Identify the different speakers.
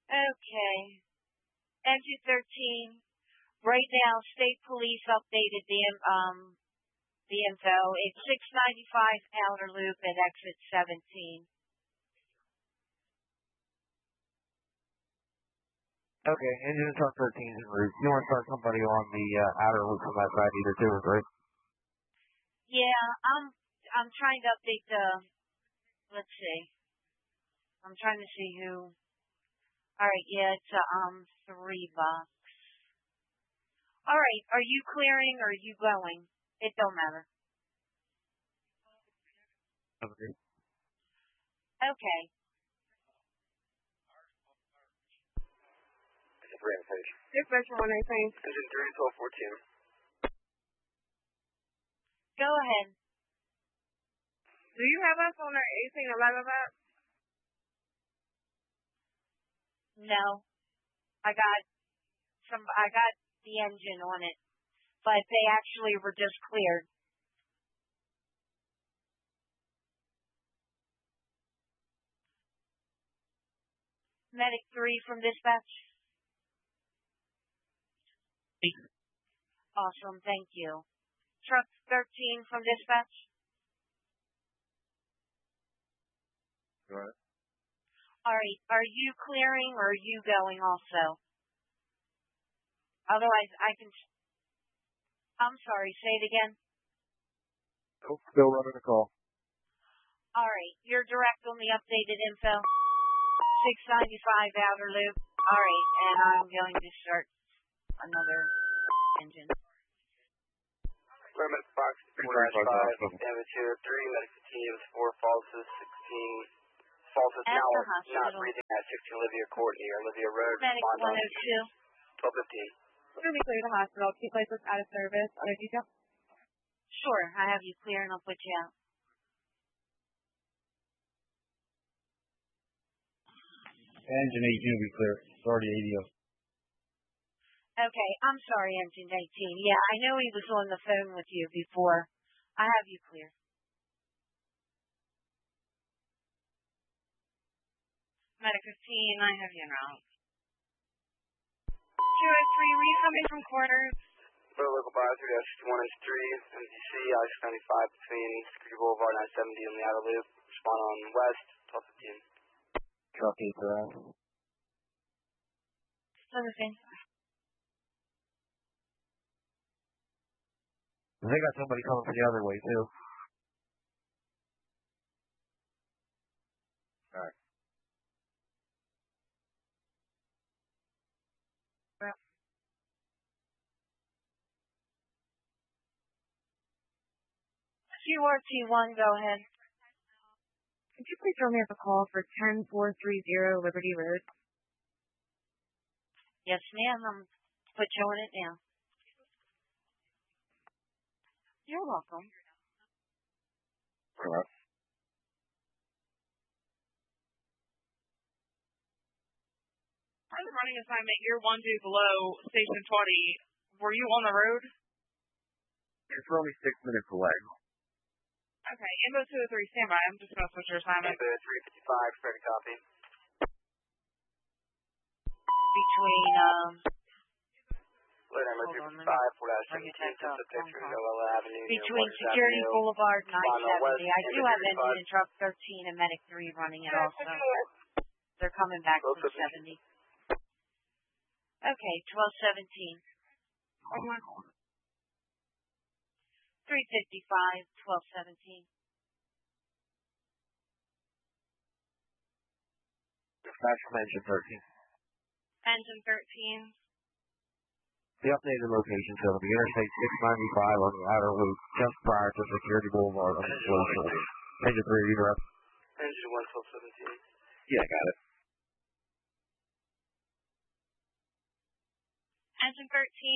Speaker 1: Okay. Engine 13. Right now, state police updated the info. It's 695 outer loop at exit 17.
Speaker 2: Okay, engine truck 13 is en route. You want to start somebody on the outer loop from that side, either two or three?
Speaker 1: Yeah, I'm trying to update the. Let's see. I'm trying to see who. All right, yeah, it's $3. All right, are you clearing or are you going? It don't matter.
Speaker 2: Okay.
Speaker 1: Okay.
Speaker 3: Dispatch 118.
Speaker 4: Engine 3, 12, 14.
Speaker 1: Go ahead.
Speaker 3: Do you have us on our 1811 map?
Speaker 1: No. I got the engine on it, but they actually were just cleared. Medic 3 from dispatch. Awesome, thank you. Truck 13 from dispatch.
Speaker 2: Go ahead.
Speaker 1: All right, are you clearing or are you going also? Otherwise, I'm sorry, say it again.
Speaker 2: Nope, still running the call.
Speaker 1: All right, you're direct on the updated info. 695 outer loop. All right, and I'm going to start another engine.
Speaker 4: Medic Fox 4-5, damage here 3, Medic 15, 4, Falsus 16. Falsus
Speaker 1: At
Speaker 4: now
Speaker 1: the hospital.
Speaker 4: not breathing at 16 Olivia Court here, Olivia Road.
Speaker 1: Medic 102.
Speaker 4: 1215.
Speaker 3: We're going to be clear to the hospital. Keep license out of service. Other detail?
Speaker 1: Sure, I have you clear and I'll put you out.
Speaker 5: Engine 18 will be clear. It's already ADO.
Speaker 1: Okay, I'm sorry, Engine 18. Yeah, I know he was on the phone with you before. I have you clear.
Speaker 3: Medic 15, I have you en route. 203, were you coming from quarters?
Speaker 4: Local advisory, S1H3, MDC, I-95 between Security Boulevard and I-70 on the outer loop. Respond on west, 1215.
Speaker 2: Truck 8 for us.
Speaker 1: Understand.
Speaker 2: They got somebody coming from the other way, too. All right.
Speaker 1: QRT1, go ahead.
Speaker 3: Could you please throw me up a call for 10430 Liberty Road?
Speaker 1: Yes, ma'am. I'm put you on it now. You're welcome.
Speaker 2: All right.
Speaker 3: I'm running assignment year 1 due below station 20. Were you on the road?
Speaker 2: It's only 6 minutes away.
Speaker 3: Okay, Ambo 203, standby. I'm just going to switch your assignment.
Speaker 4: Ambo 355, fair to copy.
Speaker 1: Between,
Speaker 4: Load number 355, 4-17, Noella Avenue.
Speaker 1: Between Security Boulevard and I-70. I do have engine and truck 13 and Medic 3 running it also. They're coming back from 70. Okay, 1217. 355, 1217.
Speaker 2: Dispatch from engine 13.
Speaker 3: Engine 13.
Speaker 2: The updated location is going to be Interstate 695 on the outer loop, just prior to Security Boulevard on the slow shoulder. Engine 3, you're up.
Speaker 4: Engine 1, 1217.
Speaker 2: Yeah, got it.
Speaker 3: Engine 13,